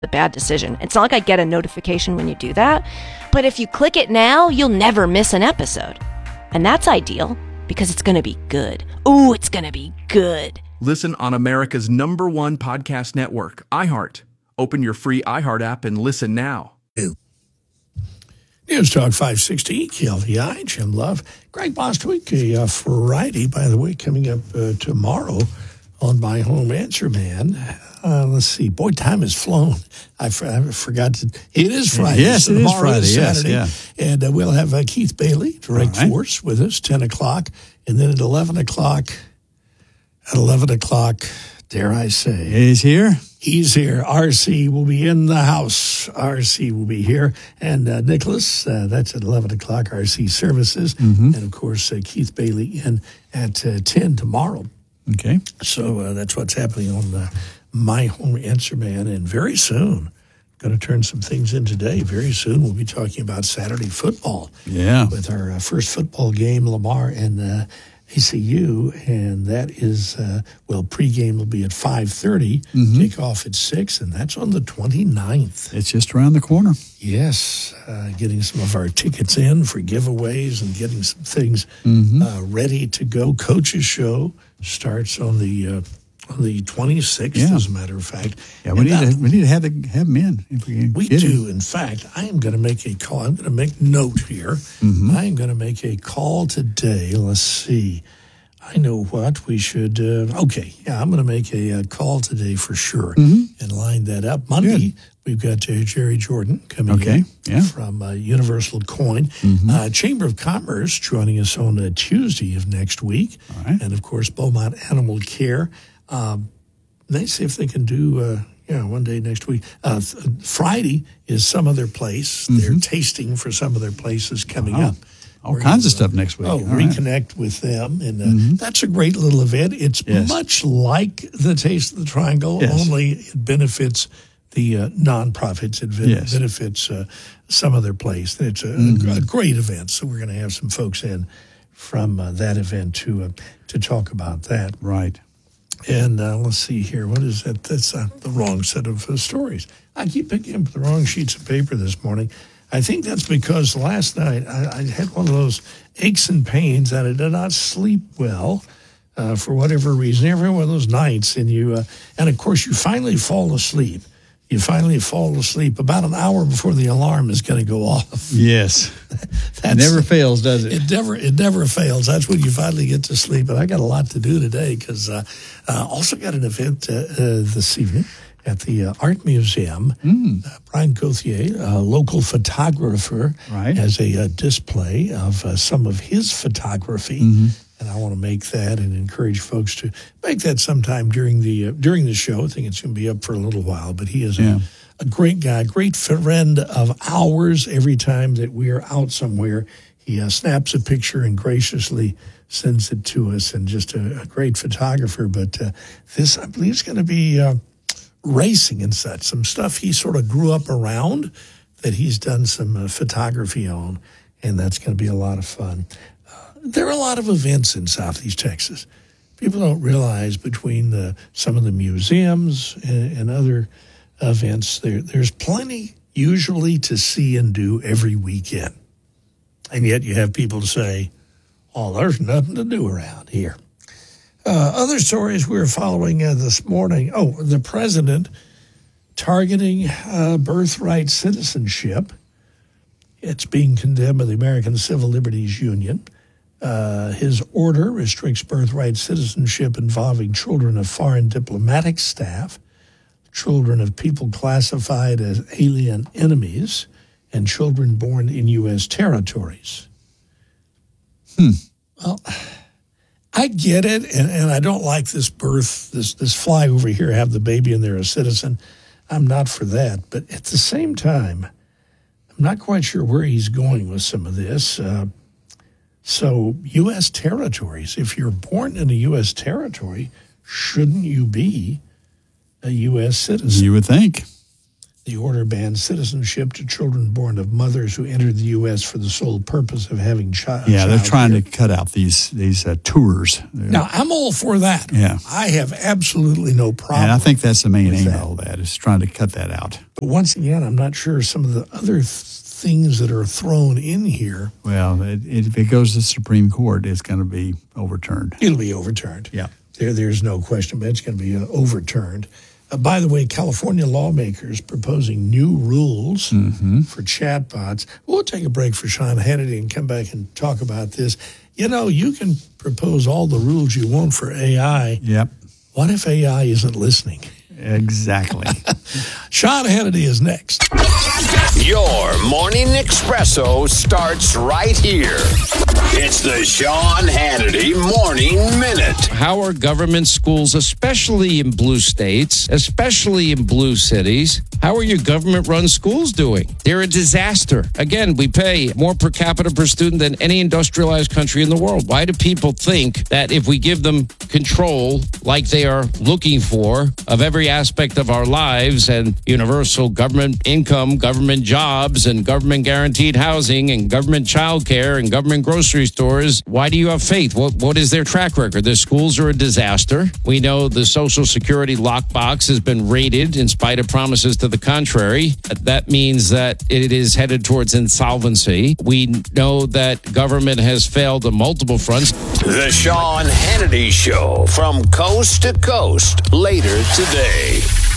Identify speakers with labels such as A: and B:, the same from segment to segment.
A: a bad decision. It's not like I get a notification when you do that, but if you click it now, you'll never miss an episode. And that's ideal because it's going to be good. Ooh, it's going to be good.
B: Listen on America's #1 podcast network, iHeart. Open your free iHeart app and listen now.
C: News Talk 560, KLVI, Jim Love. Greg Bostwick, a Friday, by the way, coming up tomorrow on My Home Answer Man. Let's see. Boy, time has flown. I forgot to. It is Friday.
D: Yes,
C: so
D: it is
C: tomorrow
D: Friday.
C: is Saturday.
D: Yes, yeah.
C: And we'll have Keith Bailey, Direct Force, with us, 10 o'clock. And then at 11 o'clock, dare I say.
D: He's here.
C: He's here. RC will be in the house. RC will be here. And Nicholas, that's at 11 o'clock, RC Services. Mm-hmm. And, of course, Keith Bailey in at 10 tomorrow.
D: Okay.
C: So that's what's happening on My Home Answer Man. And very soon, going to turn some things in today. Very soon, we'll be talking about Saturday football.
D: Yeah.
C: With our first football game, Lamar and ACU. And that is, pregame will be at 5:30. Mm-hmm. Kickoff at 6, and that's on the 29th.
D: It's just around the corner.
C: Yes. Getting some of our tickets in for giveaways and getting some things ready to go. Coach's show starts on the 26th, as a matter of fact.
D: Yeah, we need to have them in. If we
C: do. In fact, I am going to make a call. I'm going to make note here. Mm-hmm. I am going to make a call today. Let's see. I know what we should. I'm going to make a call today for sure and line that up. Monday, we've got Jerry Jordan coming in from Universal Coin. Mm-hmm. Chamber of Commerce joining us on Tuesday of next week. All right. And, of course, Beaumont Animal Care. They see if they can do, one day next week. Friday is some other place. Mm-hmm. They're tasting for some of their places coming up.
D: All kinds of stuff next week.
C: Reconnect with them. And that's a great little event. It's much like the Taste of the Triangle, only it benefits the nonprofits. It benefits some other place. It's a great event. So we're going to have some folks in from that event to talk about that.
D: Right.
C: And let's see here. What is that? That's the wrong set of stories. I keep picking up the wrong sheets of paper this morning. I think that's because last night I had one of those aches and pains and I did not sleep well for whatever reason. Every one of those nights, and of course you finally fall asleep. You finally fall asleep about an hour before the alarm is going to go off.
D: Yes. It never fails, does it?
C: It never fails. That's when you finally get to sleep. And I got a lot to do today because also got an event this evening at the Art Museum. Brian Gauthier, a local photographer, has a display of some of his photography. Mm-hmm. And I want to make that and encourage folks to make that sometime during the show. I think it's going to be up for a little while, but he is a great guy, great friend of ours. Every time that we are out somewhere, he snaps a picture and graciously sends it to us, and just a great photographer. But this, I believe, is going to be racing and such, some stuff he sort of grew up around that he's done some photography on, and that's going to be a lot of fun. There are a lot of events in Southeast Texas. People don't realize between some of the museums and other events, there's plenty usually to see and do every weekend. And yet you have people say, oh, there's nothing to do around here. Other stories we're following this morning. The president targeting birthright citizenship. It's being condemned by the American Civil Liberties Union. His order restricts birthright citizenship involving children of foreign diplomatic staff, children of people classified as alien enemies, and children born in U.S. territories. Well, I get it, and I don't like this fly over here, have the baby and they're a citizen. I'm not for that. But at the same time, I'm not quite sure where he's going with some of this. So U.S. territories, if you're born in a U.S. territory, shouldn't you be a U.S. citizen?
D: You would think.
C: The order bans citizenship to children born of mothers who entered the U.S. for the sole purpose of having child.
D: Yeah, they're trying to cut out these tours.
C: Now, I'm all for that.
D: Yeah.
C: I have absolutely no problem.
D: And I think that's the main aim of all that, is trying to cut that out.
C: But once again, I'm not sure some of the other things that are thrown in here.
D: Well, if it goes to the Supreme Court, it's going to be overturned.
C: It'll be overturned.
D: Yeah.
C: There's no question, but it's going to be overturned. By the way, California lawmakers proposing new rules for chatbots. We'll take a break for Sean Hannity and come back and talk about this. You know, you can propose all the rules you want for AI.
D: Yep.
C: What if AI isn't listening?
D: Exactly.
C: Sean Hannity is next.
E: Your morning espresso starts right here. It's the Sean Hannity Morning Minute.
F: How are government schools, especially in blue states, especially in blue cities, how are your government-run schools doing? They're a disaster. Again, we pay more per capita per student than any industrialized country in the world. Why do people think that if we give them control, like they are looking for, of every aspect of our lives and universal government income, government jobs, and government guaranteed housing, and government childcare, and government grocery stores, why do you have faith? What is their track record? Their schools are a disaster. We know the Social Security lockbox has been raided in spite of promises to the contrary. That means that it is headed towards insolvency. We know that government has failed on multiple fronts.
E: The Sean Hannity Show, from coast to coast, later today.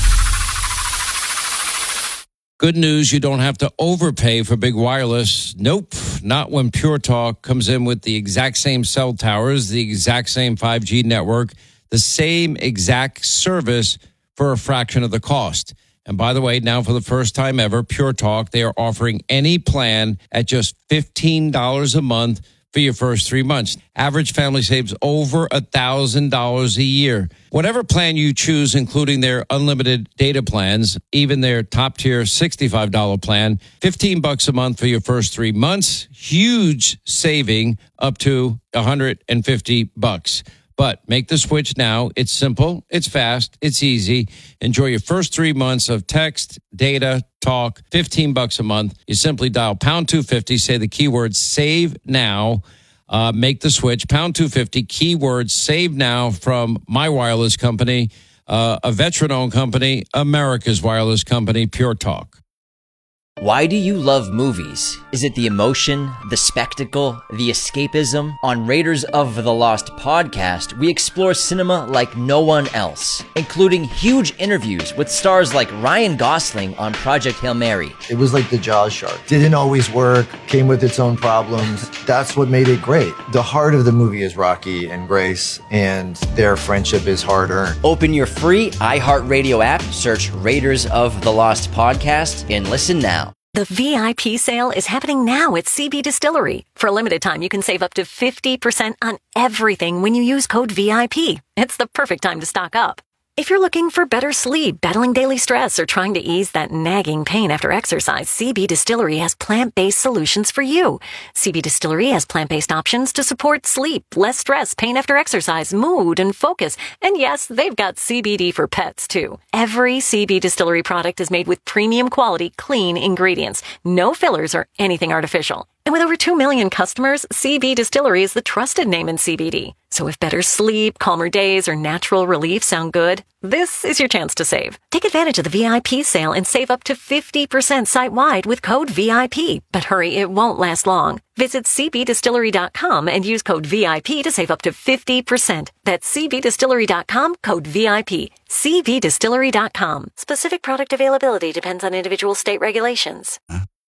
F: Good news, you don't have to overpay for big wireless. Nope, not when Pure Talk comes in with the exact same cell towers, the exact same 5G network, the same exact service for a fraction of the cost. And by the way, now for the first time ever, Pure Talk, they are offering any plan at just $15 a month for your first 3 months. Average family saves over $1,000 a year. Whatever plan you choose, including their unlimited data plans, even their top tier $65 plan, $15 a month for your first 3 months. Huge saving up to $150. But make the switch now. It's simple, it's fast, it's easy. Enjoy your first 3 months of text, data, talk, $15 a month. You simply dial pound 250, say the keyword save now. Make the switch, pound 250, keyword save now from my wireless company, a veteran-owned company, America's wireless company, Pure Talk.
G: Why do you love movies? Is it the emotion, the spectacle, the escapism? On Raiders of the Lost podcast, we explore cinema like no one else, including huge interviews with stars like Ryan Gosling on Project Hail Mary.
H: It was like the Jaws shark. Didn't always work, came with its own problems. That's what made it great. The heart of the movie is Rocky and Grace, and their friendship is hard-earned.
G: Open your free iHeartRadio app, search Raiders of the Lost podcast, and listen now.
I: The VIP sale is happening now at CB Distillery. For a limited time, you can save up to 50% on everything when you use code VIP. It's the perfect time to stock up. If you're looking for better sleep, battling daily stress, or trying to ease that nagging pain after exercise, CB Distillery has plant-based solutions for you. CB Distillery has plant-based options to support sleep, less stress, pain after exercise, mood, and focus. And yes, they've got CBD for pets, too. Every CB Distillery product is made with premium quality, clean ingredients. No fillers or anything artificial. And with over 2 million customers, CB Distillery is the trusted name in CBD. So if better sleep, calmer days, or natural relief sound good, this is your chance to save. Take advantage of the VIP sale and save up to 50% site-wide with code VIP. But hurry, it won't last long. Visit cbdistillery.com and use code VIP to save up to 50%. That's cbdistillery.com, code VIP. cbdistillery.com. Specific product availability depends on individual state regulations.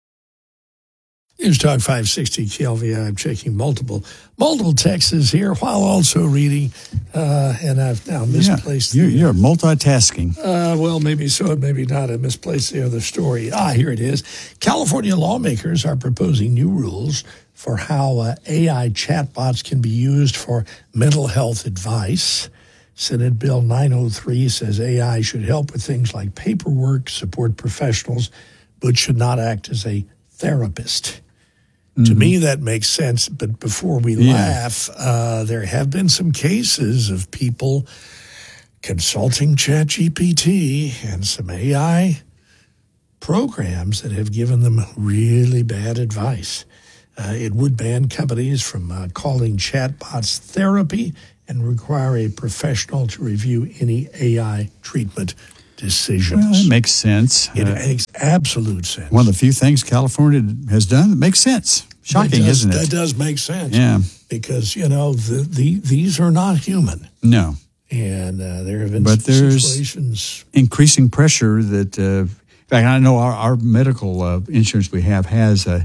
C: News Talk 560 KLVI. I'm checking multiple texts here while also reading, and I've now misplaced.
D: Yeah, you're multitasking.
C: Well, maybe so, maybe not. I misplaced the other story. Here it is. California lawmakers are proposing new rules for how AI chatbots can be used for mental health advice. Senate Bill 903 says AI should help with things like paperwork, support professionals, but should not act as a therapist. To me, that makes sense. But before we laugh, there have been some cases of people consulting ChatGPT and some AI programs that have given them really bad advice. It would ban companies from calling chatbots therapy and require a professional to review any AI treatment decisions.
D: Well, it makes sense.
C: It makes absolute sense.
D: One of the few things California has done that makes sense. Shocking, isn't it?
C: That does make sense.
D: Yeah.
C: Because, these are not human.
D: No.
C: And there have been
D: but there's
C: situations.
D: Increasing pressure that, in fact, I know our medical insurance we have has a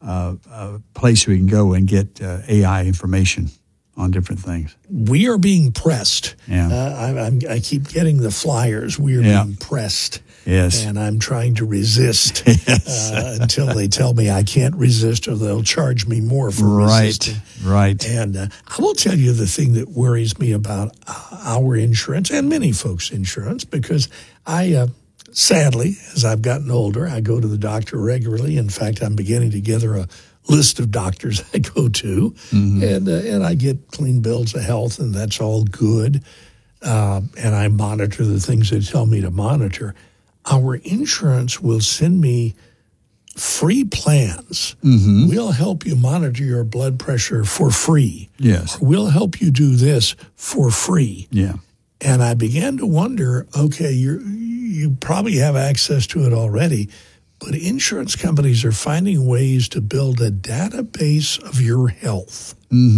D: place we can go and get AI information on different things.
C: We are being pressed.
D: Yeah.
C: I keep getting the flyers. We are being pressed.
D: Yes.
C: And I'm trying to resist until they tell me I can't resist or they'll charge me more for resisting.
D: Right.
C: And I will tell you the thing that worries me about our insurance and many folks' insurance, because I, sadly, as I've gotten older, I go to the doctor regularly. In fact, I'm beginning to gather a list of doctors I go to, and I get clean bills of health, and that's all good. And I monitor the things they tell me to monitor. Our insurance will send me free plans. We'll help you monitor your blood pressure for free.
D: Yes.
C: We'll help you do this for free.
D: Yeah.
C: And I began to wonder, okay, you probably have access to it already, but insurance companies are finding ways to build a database of your health.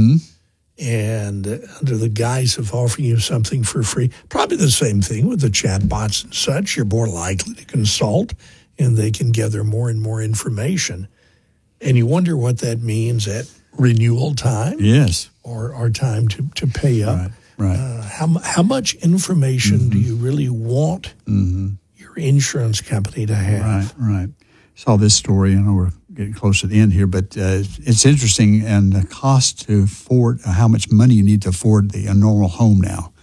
C: And under the guise of offering you something for free, probably the same thing with the chatbots and such. You're more likely to consult, and they can gather more and more information. And you wonder what that means at renewal time.
D: Yes.
C: Or time to pay up.
D: Right.
C: How much information do you really want your insurance company to have?
D: Right. Saw this story. I know we're getting close to the end here, but it's interesting, and the cost to afford, how much money you need to afford a normal home now.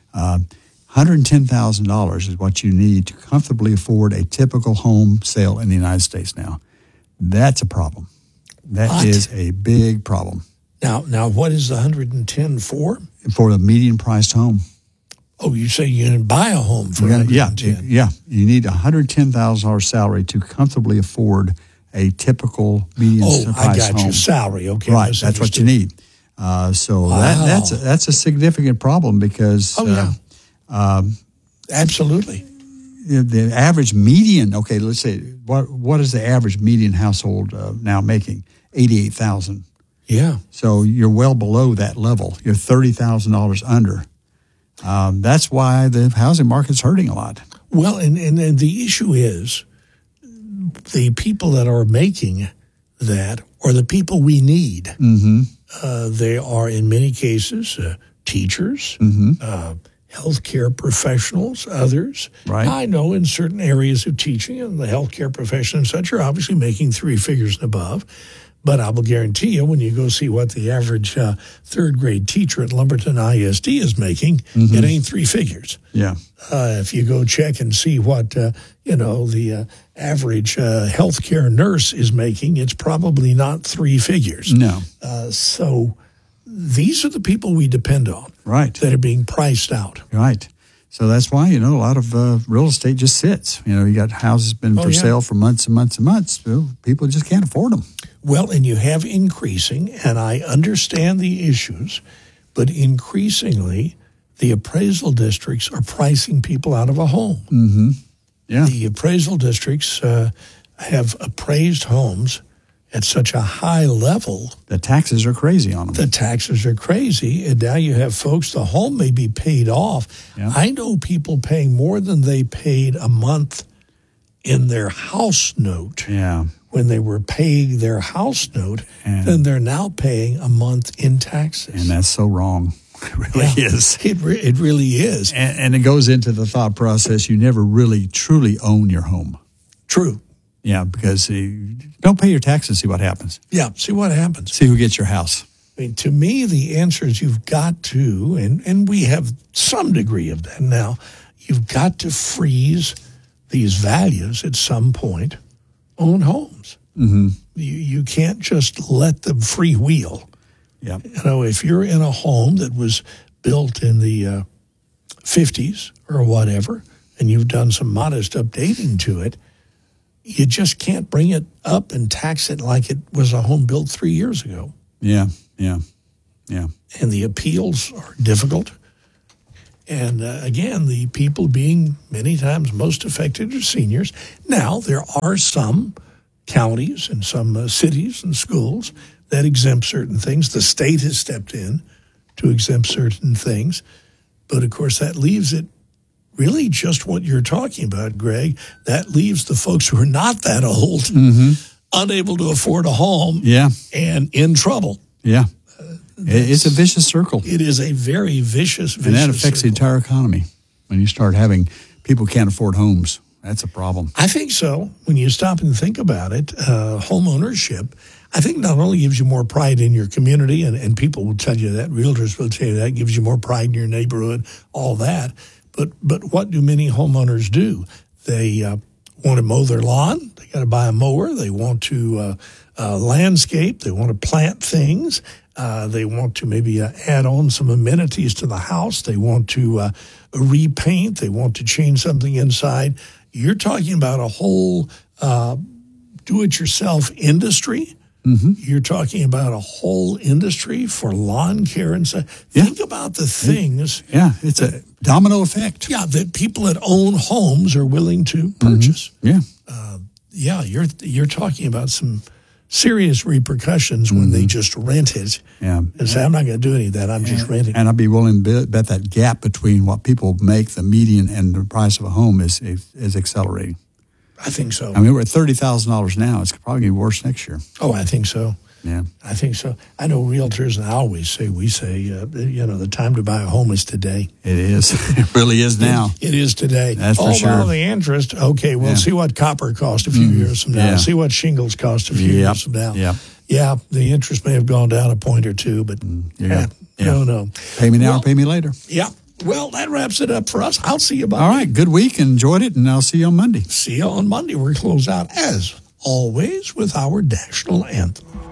D: $110,000 is what you need to comfortably afford a typical home sale in the United States now. That's a problem. That is a big problem.
C: Now, what is the 110 for?
D: For a median-priced home.
C: Oh, you say you can buy a home for 110?
D: Yeah. You need a $110,000 salary to comfortably afford a typical median-priced home.
C: I got you. Salary, okay.
D: Right, that's what you need. That's a significant problem because...
C: absolutely.
D: The average median, okay, let's say, what is the average median household now making? $88,000.
C: Yeah.
D: So you're well below that level. You're $30,000 under. That's why the housing market's hurting a lot.
C: Well, and the issue is the people that are making that are the people we need. They are, in many cases, teachers, healthcare professionals, others.
D: Right.
C: I know in certain areas of teaching and the healthcare profession and such are obviously making 3 figures and above. But I will guarantee you, when you go see what the average third grade teacher at Lumberton ISD is making, it ain't 3 figures.
D: Yeah.
C: If you go check and see what the average healthcare nurse is making, it's probably not 3 figures.
D: No.
C: So these are the people we depend on.
D: Right.
C: That are being priced out.
D: Right. So that's why, a lot of real estate just sits. You got houses been for sale for months and months and months. So people just can't afford them.
C: Well, and you have increasing, and I understand the issues, but increasingly the appraisal districts are pricing people out of a home. Yeah. The appraisal districts have appraised homes at such a high level.
D: The taxes are crazy on them.
C: The taxes are crazy, and now you have folks, the home may be paid off. Yeah. I know people paying more than they paid a month in their house note.
D: Yeah.
C: When they were paying their house note, then they're now paying a month in taxes.
D: And that's so wrong. It really is.
C: It really is.
D: And it goes into the thought process, you never really truly own your home.
C: True.
D: Yeah, because don't pay your taxes, see what happens.
C: Yeah, see what happens.
D: See who gets your house.
C: I mean, to me, the answer is you've got to, and we have some degree of that now, you've got to freeze these values at some point. Own homes. You can't just let them freewheel.
D: Yeah.
C: If you're in a home that was built in the 50s or whatever, and you've done some modest updating to it, you just can't bring it up and tax it like it was a home built 3 years ago.
D: Yeah.
C: And the appeals are difficult. And again, the people being many times most affected are seniors. Now, there are some counties and some cities and schools that exempt certain things. The state has stepped in to exempt certain things. But, of course, that leaves it really just what you're talking about, Greg. That leaves the folks who are not that old, unable to afford a home, and in trouble.
D: Yeah. It's a vicious circle.
C: It is a very vicious
D: And that affects the
C: circle.
D: entire economy. When you start having people can't afford homes, that's a problem.
C: I think so. When you stop and think about it, home ownership, I think not only gives you more pride in your community, and people will tell you that, realtors will tell you that, gives you more pride in your neighborhood, all that. But what do many homeowners do? They want to mow their lawn. They got to buy a mower. They want to landscape. They want to plant things. They want to maybe add on some amenities to the house. They want to repaint. They want to change something inside. You're talking about a whole do-it-yourself industry. You're talking about a whole industry for lawn care and stuff. Think about the things.
D: It's a domino effect.
C: Yeah, that people that own homes are willing to purchase. You're talking about some serious repercussions when they just rent it. And say, I'm not going to do any of that. I'm just renting.
D: And I'd be willing to bet that gap between what people make, the median, and the price of a home is accelerating.
C: I think so.
D: I mean, we're at $30,000 now. It's probably going to be worse next year.
C: Oh, I think so.
D: Yeah.
C: I think so. I know realtors, and I always say, the time to buy a home is today.
D: It is. It really is now.
C: It is today.
D: That's for sure.
C: Well, the interest, okay, we'll see what copper costs a few years from now. See what shingles cost a few years from now. Yeah, the interest may have gone down a point or two, but no.
D: Pay me now or pay me later.
C: Yeah. Well, that wraps it up for us. I'll see you Monday.
D: All right. Good week. Enjoyed it, and I'll see you on Monday.
C: See you on Monday. We'll close out, as always, with our national anthem.